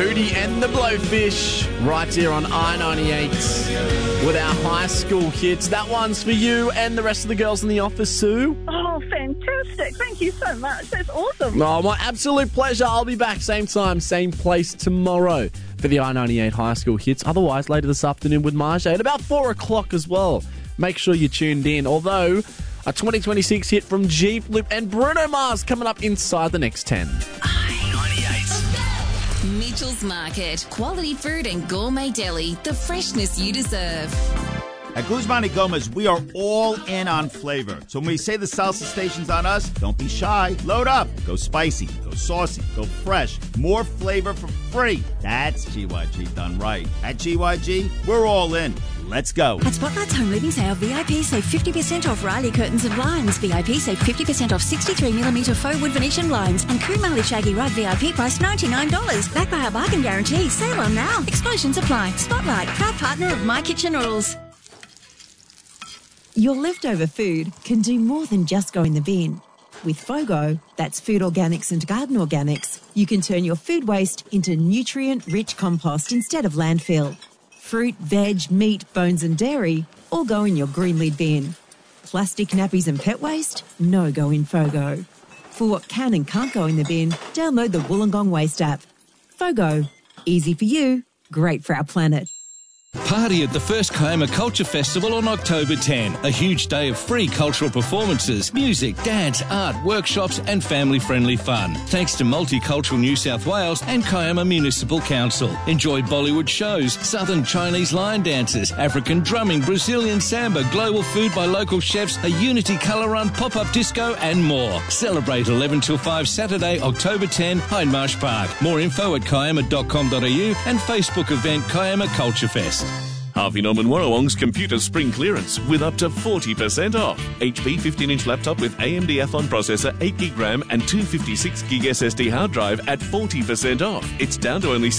Hootie and the Blowfish right here on I-98 with our high school hits. That one's for you and the rest of the girls in the office, Sue. Oh, fantastic. Thank you so much. That's awesome. Oh, my absolute pleasure. I'll be back same time, same place tomorrow for the I-98 high school hits. Otherwise, later this afternoon with Marjay at about 4 o'clock as well. Make sure you're tuned in. Although, a 2026 hit from G Flip and Bruno Mars coming up inside the next 10. Mitchell's Market. Quality food and gourmet deli. The freshness you deserve. At Guzman y Gomez, we are all in on flavor. So when we say the salsa station's on us, don't be shy. Load up. Go spicy. Go saucy. Go fresh. More flavor for free. That's GYG done right. At GYG, we're all in. Let's go. At Spotlight's Home Living Sale, VIP save 50% off Riley curtains and blinds. VIP save 50% off 63mm faux wood Venetian blinds. And Kumali Shaggy Rug VIP price $99. Backed by our bargain guarantee. Sale on now. Exclusions apply. Spotlight, proud partner of My Kitchen Rules. Your leftover food can do more than just go in the bin. With FOGO, that's food organics and garden organics, you can turn your food waste into nutrient-rich compost instead of landfill. Fruit, veg, meat, bones and dairy all go in your green lid bin. Plastic nappies and pet waste? No go in FOGO. For what can and can't go in the bin, download the Wollongong Waste app. FOGO. Easy for you, great for our planet. Party at the first Kiama Culture Festival on October 10. A huge day of free cultural performances, music, dance, art, workshops and family-friendly fun. Thanks to Multicultural New South Wales and Kiama Municipal Council. Enjoy Bollywood shows, Southern Chinese lion dances, African drumming, Brazilian samba, global food by local chefs, a Unity colour run, pop-up disco and more. Celebrate 11 till 5 Saturday, October 10, Hindmarsh Park. More info at kiama.com.au and Facebook event Kiama Culture Fest. Harvey Norman Warrawong's computer spring clearance with up to 40% off. HP 15-inch laptop with AMD Athlon processor, 8GB RAM and 256GB SSD hard drive at 40% off. It's down to only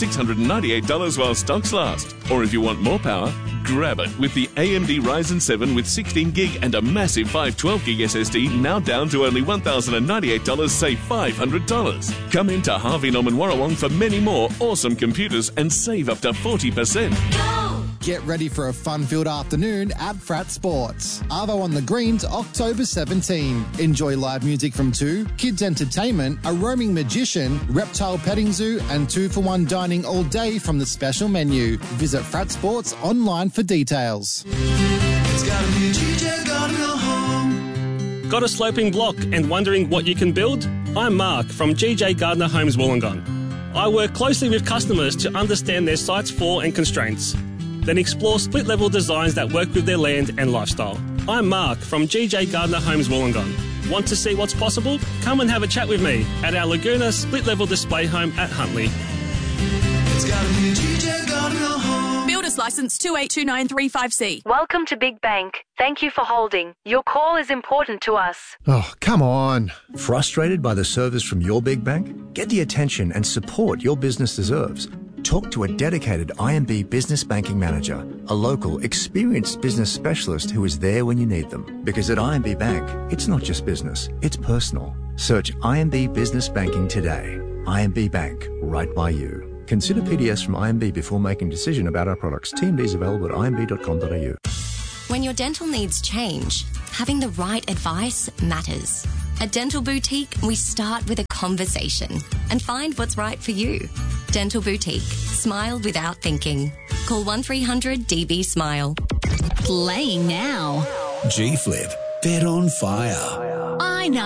$698 while stocks last. Or if you want more power, grab it with the AMD Ryzen 7 with 16GB and a massive 512GB SSD now down to only $1,098, save $500. Come into Harvey Norman Warrawong for many more awesome computers and save up to 40%. Get ready for a fun-filled afternoon at Frat Sports. Arvo on the Greens, October 17. Enjoy live music from 2, kids entertainment, a roaming magician, reptile petting zoo, and 2-for-1 dining all day from the special menu. Visit Frat Sports online for details. It's gotta be GJ Gardner Home. Got a sloping block and wondering what you can build? I'm Mark from GJ Gardner Homes Wollongong. I work closely with customers to understand their site's flaw and constraints, then explore split-level designs that work with their land and lifestyle. I'm Mark from GJ Gardner Homes Wollongong. Want to see what's possible? Come and have a chat with me at our Laguna split-level display home at Huntley. It's gotta be GJ Gardner Home. Builder's license 282935C. Welcome to Big Bank. Thank you for holding. Your call is important to us. Oh, come on. Frustrated by the service from your big bank? Get the attention and support your business deserves. Talk to a dedicated IMB Business Banking Manager, a local, experienced business specialist who is there when you need them. Because at IMB Bank, it's not just business, it's personal. Search IMB Business Banking today. IMB Bank, right by you. Consider PDS from IMB before making decision about our products. TMDs available at imb.com.au. When your dental needs change, having the right advice matters. At Dental Boutique, we start with a conversation and find what's right for you. Dental Boutique. Smile without thinking. Call 1300-DB-SMILE. Playing now. G Flip. Bet on fire.